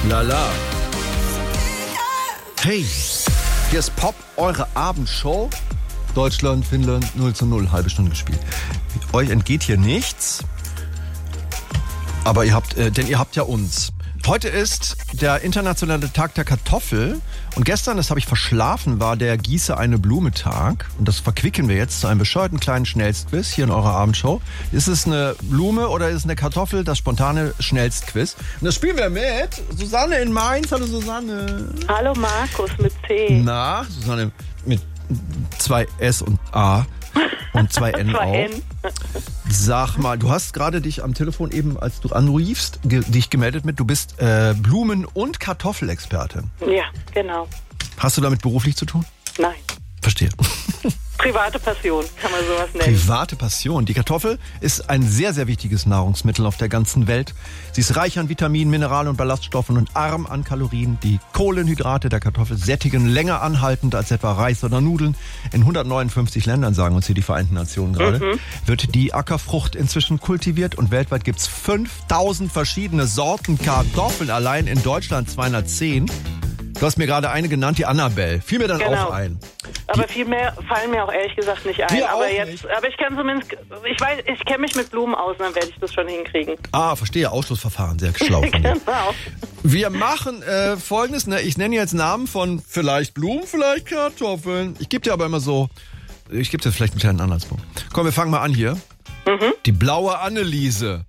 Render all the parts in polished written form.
Lala. Hey, hier ist Pop, eure Abendshow. Deutschland, Finnland, 0:0, halbe Stunde gespielt. Euch entgeht hier nichts, aber ihr habt ja uns. Heute ist der internationale Tag der Kartoffel und gestern, das habe ich verschlafen, war der Gieße eine Blume Tag und das verquicken wir jetzt zu einem bescheuerten kleinen Schnellstquiz hier in eurer Abendshow. Ist es eine Blume oder ist es eine Kartoffel? Das spontane Schnellstquiz. Und das spielen wir mit Susanne in Mainz. Hallo Susanne. Hallo Markus mit C. Na, Susanne mit 2 S und A und 2 N auch. Sag mal, du hast gerade dich am Telefon eben, als du anriefst, dich gemeldet mit, du bist Blumen- und Kartoffelexperte. Ja, genau. Hast du damit beruflich zu tun? Nein. Verstehe. Private Passion, kann man sowas nennen. Private Passion. Die Kartoffel ist ein sehr, sehr wichtiges Nahrungsmittel auf der ganzen Welt. Sie ist reich an Vitaminen, Mineralen und Ballaststoffen und arm an Kalorien. Die Kohlenhydrate der Kartoffel sättigen länger anhaltend als etwa Reis oder Nudeln. In 159 Ländern, sagen uns hier die Vereinten Nationen gerade, wird die Ackerfrucht inzwischen kultiviert und weltweit gibt es 5000 verschiedene Sorten Kartoffeln. Allein in Deutschland 210. Du hast mir gerade eine genannt, die Annabelle. Fiel mir dann auch ein. Aber viel mehr fallen mir auch ehrlich gesagt nicht ein. Aber ich kann zumindest, ich kenne mich mit Blumen aus, dann werde ich das schon hinkriegen. Ah, verstehe, Ausschlussverfahren, sehr schlau von dir. Genau. Wir machen Folgendes, ich nenne jetzt Namen von vielleicht Blumen, vielleicht Kartoffeln. Ich gebe dir aber immer so, ich gebe dir vielleicht einen kleinen Anhaltspunkt. Komm, wir fangen mal an hier. Die blaue Anneliese.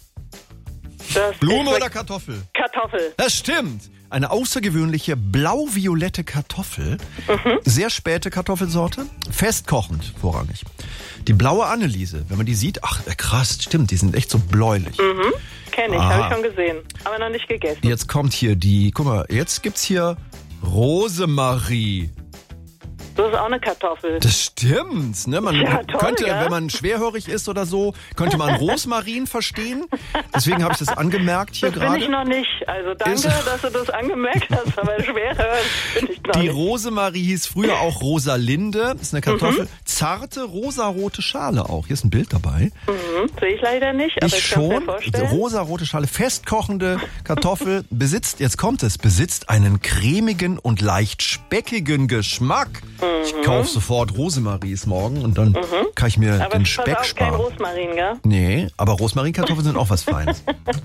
Blume oder Kartoffel? Kartoffel. Das stimmt. Eine außergewöhnliche blau-violette Kartoffel. Sehr späte Kartoffelsorte. Festkochend vorrangig. Die blaue Anneliese, wenn man die sieht, ach krass, stimmt, die sind echt so bläulich. Kenne ich, habe ich schon gesehen. Aber noch nicht gegessen. Jetzt kommt hier guck mal, jetzt gibt's hier Rosemarie. Das ist auch eine Kartoffel. Das stimmt. Ne? Man könnte, ja? Wenn man schwerhörig ist oder so, könnte man Rosmarin verstehen. Deswegen habe ich das angemerkt hier gerade. Das bin ich noch nicht. Also danke, dass du das angemerkt hast, aber schwerhörig bin ich noch nicht. Die Rosemarie hieß früher auch Rosalinde. Das ist eine Kartoffel. Zarte, rosarote Schale auch. Hier ist ein Bild dabei. Sehe ich leider nicht, aber ich kann mir vorstellen. Rosarote Schale, festkochende Kartoffel, besitzt einen cremigen und leicht speckigen Geschmack. Ich kaufe sofort Rosemaries morgen und dann kann ich mir den Speck sparen. Aber kein Rosmarin, gell? Nee, aber Rosmarinkartoffeln sind auch was Feines.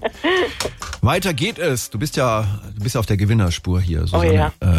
Weiter geht es. Du bist ja auf der Gewinnerspur hier, Susanne. Oh ja.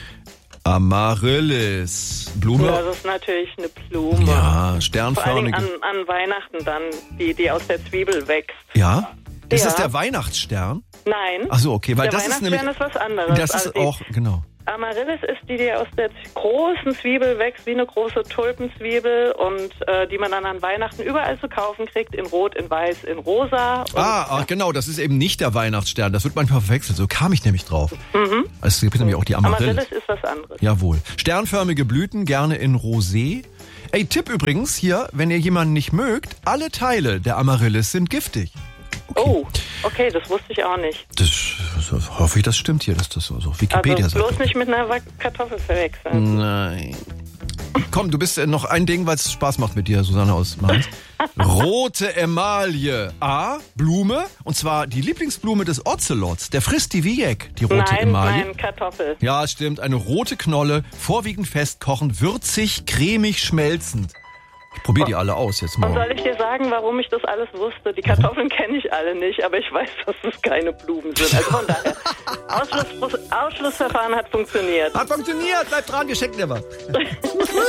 Amaryllis. Blume. Ja, das ist natürlich eine Blume. Ja, sternförmige. Vor allem an Weihnachten dann, die aus der Zwiebel wächst. Ja? Ist das der Weihnachtsstern? Nein. Ach so, okay, weil der das ist nämlich... ist was anderes. Das ist auch, genau. Amaryllis ist die aus der großen Zwiebel wächst, wie eine große Tulpenzwiebel und die man dann an Weihnachten überall zu kaufen kriegt, in Rot, in Weiß, in Rosa. Genau, das ist eben nicht der Weihnachtsstern, das wird manchmal verwechselt, so kam ich nämlich drauf. Also es gibt nämlich auch die Amaryllis. Amaryllis ist was anderes. Jawohl. Sternförmige Blüten, gerne in Rosé. Ey, Tipp übrigens hier, wenn ihr jemanden nicht mögt, alle Teile der Amaryllis sind giftig. Okay. Oh, okay, das wusste ich auch nicht. Das hoffe ich, das stimmt hier, dass das so Wikipedia also sagt. bloß nicht mit einer Kartoffel verwechseln. Nein. Komm, du bist noch ein Ding, weil es Spaß macht mit dir, Susanne aus Mainz. Rote Emaille. Blume. Und zwar die Lieblingsblume des Ozelots. Der frisst die wie Jeck, die rote Emaille. Nein, Kartoffel. Ja, stimmt. Eine rote Knolle, vorwiegend festkochend, würzig, cremig, schmelzend. Ich probiere die alle aus jetzt morgen. Und soll ich dir sagen, warum ich das alles wusste? Die Kartoffeln kenne ich alle nicht, aber ich weiß, dass es keine Blumen sind. Also von daher, Ausschlussverfahren hat funktioniert. Hat funktioniert. Bleib dran, wir schenken dir was.